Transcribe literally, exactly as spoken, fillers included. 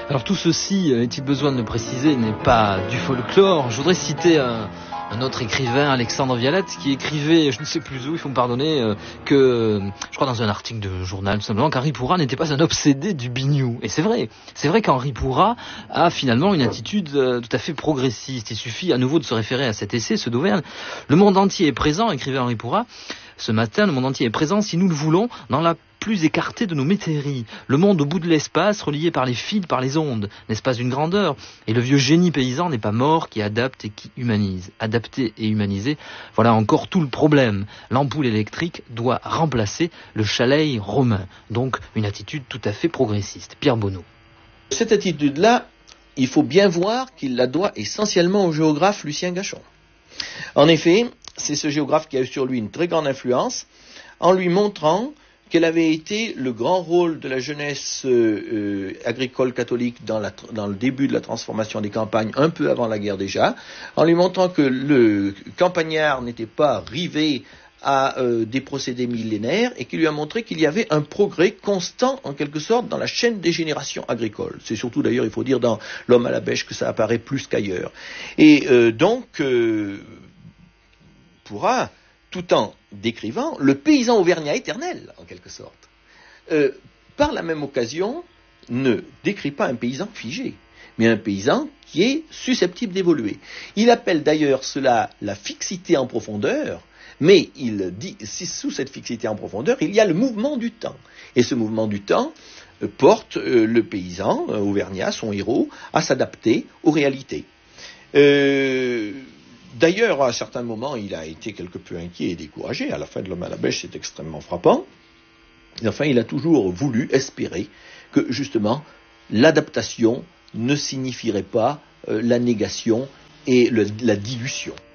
Alors tout ceci, est-il besoin de le préciser, n'est pas du folklore. Je voudrais citer un, un autre écrivain, Alexandre Vialet, qui écrivait, je ne sais plus où, il faut me pardonner, euh, que, je crois dans un article de journal, tout simplement, qu'Henri Pourrat n'était pas un obsédé du biniou. Et c'est vrai, c'est vrai qu'Henri Pourrat a finalement une attitude euh, tout à fait progressiste. Il suffit à nouveau de se référer à cet essai, ceux d'Auvergne. Le monde entier est présent, écrivait Henri Pourrat. Ce matin, le monde entier est présent, si nous le voulons, dans la plus écartée de nos métairies. Le monde au bout de l'espace, relié par les fils, par les ondes. N'est-ce pas une grandeur? Et le vieux génie paysan n'est pas mort, qui adapte et qui humanise. Adapter et humaniser, voilà encore tout le problème. L'ampoule électrique doit remplacer le chalet romain. Donc, une attitude tout à fait progressiste. Pierre Bonneau. Cette attitude-là, il faut bien voir qu'il la doit essentiellement au géographe Lucien Gachon. En effet, c'est ce géographe qui a eu sur lui une très grande influence, en lui montrant quel avait été le grand rôle de la jeunesse euh, agricole catholique dans, la, dans le début de la transformation des campagnes, un peu avant la guerre déjà, en lui montrant que le campagnard n'était pas rivé à euh, des procédés millénaires et qui lui a montré qu'il y avait un progrès constant, en quelque sorte, dans la chaîne des générations agricoles. C'est surtout, d'ailleurs, il faut dire, dans L'Homme à la bêche que ça apparaît plus qu'ailleurs. Et euh, donc, euh, pourra... tout en décrivant le paysan auvergnat éternel, en quelque sorte. Euh, par la même occasion, ne décrit pas un paysan figé, mais un paysan qui est susceptible d'évoluer. Il appelle d'ailleurs cela la fixité en profondeur, mais il dit, si sous cette fixité en profondeur, il y a le mouvement du temps. Et ce mouvement du temps euh, porte euh, le paysan euh, auvergnat, son héros, à s'adapter aux réalités. Euh... D'ailleurs, à certains moments, il a été quelque peu inquiet et découragé. À la fin de L'Homme à la bêche, c'est extrêmement frappant. Et enfin, il a toujours voulu espérer que, justement, l'adaptation ne signifierait pas euh, la négation et le, la dilution.